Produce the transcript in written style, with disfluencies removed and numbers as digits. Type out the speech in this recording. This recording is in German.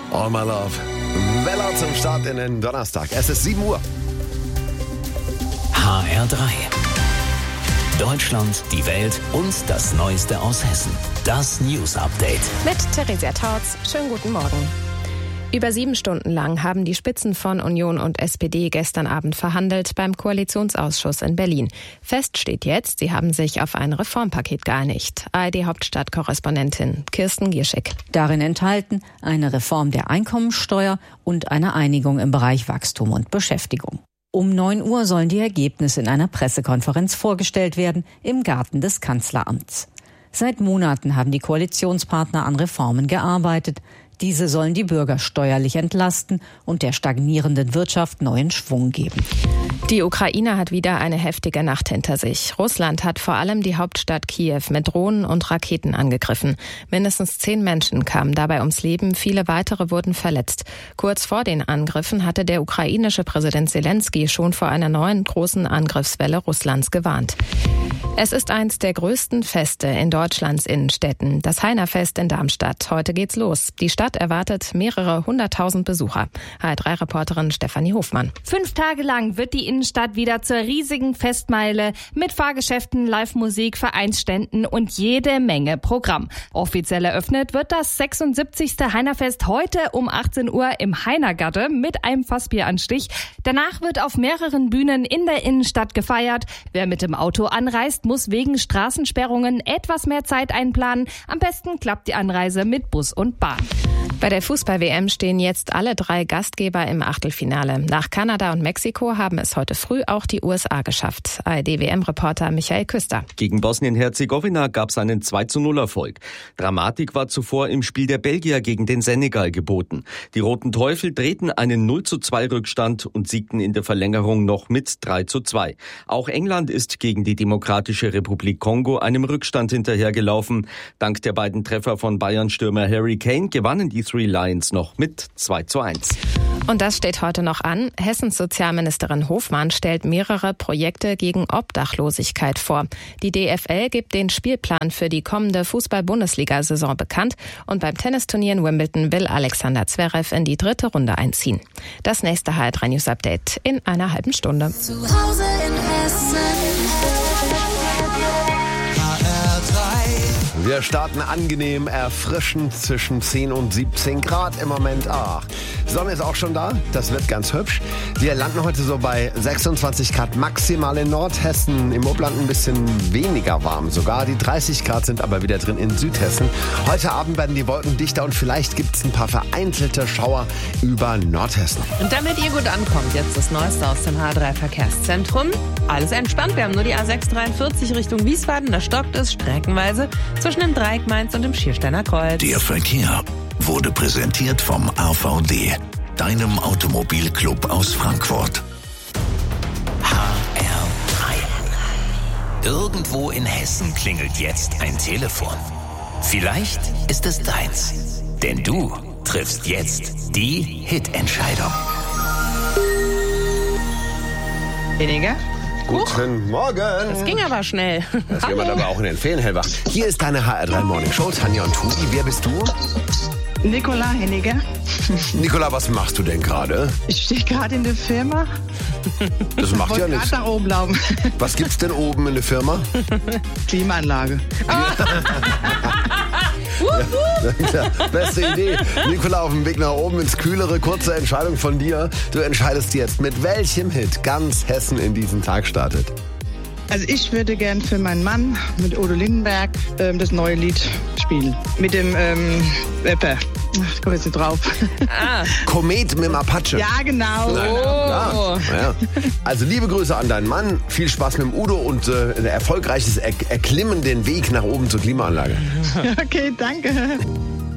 All My Love. Weller zum Start in den Donnerstag. Es ist 7 Uhr. HR3. Deutschland, die Welt und das Neueste aus Hessen. Das News Update. Mit Theresia Tautz. Schönen guten Morgen. Über 7 Stunden lang haben die Spitzen von Union und SPD gestern Abend verhandelt beim Koalitionsausschuss in Berlin. Fest steht jetzt, sie haben sich auf ein Reformpaket geeinigt. ARD-Hauptstadtkorrespondentin Kirsten Gierschik. Darin enthalten eine Reform der Einkommensteuer und eine Einigung im Bereich Wachstum und Beschäftigung. Um 9 Uhr sollen die Ergebnisse in einer Pressekonferenz vorgestellt werden im Garten des Kanzleramts. Seit Monaten haben die Koalitionspartner an Reformen gearbeitet. Diese sollen die Bürger steuerlich entlasten und der stagnierenden Wirtschaft neuen Schwung geben. Die Ukraine hat wieder eine heftige Nacht hinter sich. Russland hat vor allem die Hauptstadt Kiew mit Drohnen und Raketen angegriffen. Mindestens 10 Menschen kamen dabei ums Leben, viele weitere wurden verletzt. Kurz vor den Angriffen hatte der ukrainische Präsident Zelensky schon vor einer neuen großen Angriffswelle Russlands gewarnt. Es ist eins der größten Feste in Deutschlands Innenstädten, das Heinerfest in Darmstadt. Heute geht's los. Die Stadt erwartet mehrere 100.000 Besucher. HR3-Reporterin Stefanie Hofmann. 5 Tage lang wird die Innenstadt wieder zur riesigen Festmeile mit Fahrgeschäften, Live-Musik, Vereinsständen und jede Menge Programm. Offiziell eröffnet wird das 76. Heinerfest heute um 18 Uhr im Heinergatte mit einem Fassbieranstich. Danach wird auf mehreren Bühnen in der Innenstadt gefeiert. Wer mit dem Auto anreist, muss wegen Straßensperrungen etwas mehr Zeit einplanen. Am besten klappt die Anreise mit Bus und Bahn. Bei der Fußball-WM stehen jetzt alle 3 Gastgeber im Achtelfinale. Nach Kanada und Mexiko haben es heute früh auch die USA geschafft. ARD-WM-Reporter Michael Küster. Gegen Bosnien-Herzegowina gab es einen 2:0-Erfolg. Dramatik war zuvor im Spiel der Belgier gegen den Senegal geboten. Die Roten Teufel drehten einen 0:2-Rückstand und siegten in der Verlängerung noch mit 3:2. Auch England ist gegen die Demokratische Republik Kongo einem Rückstand hinterhergelaufen. Dank der beiden Treffer von Bayern-Stürmer Harry Kane gewannen die Three Lions noch mit 2:1. Und das steht heute noch an. Hessens Sozialministerin Hofmann stellt mehrere Projekte gegen Obdachlosigkeit vor. Die DFL gibt den Spielplan für die kommende Fußball-Bundesliga-Saison bekannt. Und beim Tennisturnier in Wimbledon will Alexander Zverev in die 3. Runde einziehen. Das nächste HR3 News Update in einer halben Stunde. Zu Hause in Hessen. Wir starten angenehm, erfrischend zwischen 10 und 17 Grad im Moment. Ach, Sonne ist auch schon da, das wird ganz hübsch. Wir landen heute so bei 26 Grad maximal in Nordhessen, im Oberland ein bisschen weniger warm sogar. Die 30 Grad sind aber wieder drin in Südhessen. Heute Abend werden die Wolken dichter und vielleicht gibt es ein paar vereinzelte Schauer über Nordhessen. Und damit ihr gut ankommt, jetzt das Neueste aus dem H3 Verkehrszentrum. Alles entspannt, wir haben nur die A643 Richtung Wiesbaden, da stockt es streckenweise zwischen dem Dreieck Mainz und dem Schiersteiner Kreuz. Der Verkehr wurde präsentiert vom AVD, deinem Automobilclub aus Frankfurt. HR3. Irgendwo in Hessen klingelt jetzt ein Telefon. Vielleicht ist es deins, denn du triffst jetzt die Hitentscheidung. Weniger? Guten Morgen. Das ging aber schnell. Das will man aber auch in den Ferien hellwach. Hier ist deine HR3 Morning Show, Tanja und Tobi. Wer bist du? Nicola Henniger. Nicola, was machst du denn gerade? Ich stehe gerade in der Firma. Das macht ja Wollte nichts. gerade nach oben laufen. Was gibt's denn oben in der Firma? Klimaanlage. Ja, beste Idee. Nicola auf dem Weg nach oben ins Kühlere. Kurze Entscheidung von dir. Du entscheidest jetzt, mit welchem Hit ganz Hessen in diesen Tag startet. Also ich würde gern für meinen Mann mit Udo Lindenberg das neue Lied spielen. Mit dem Rapper. Ich komme jetzt nicht drauf. Komet mit dem Apache. Ja, genau. Ja. Also liebe Grüße an deinen Mann. Viel Spaß mit dem Udo und ein erfolgreiches Erklimmen den Weg nach oben zur Klimaanlage. Okay, danke.